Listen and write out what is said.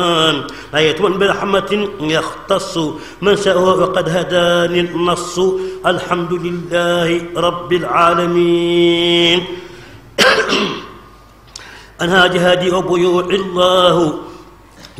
آية برحمة يختص من شاء وقد هداني النص. الحمد لله رب العالمين. أنهاج هادي وبيوع الله